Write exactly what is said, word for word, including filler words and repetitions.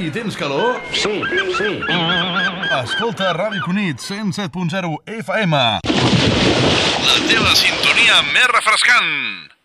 i tens calor? Sí, sí. Escolta Ràdio Cunit cent set punt zero F M. La teva sintonia més refrescant.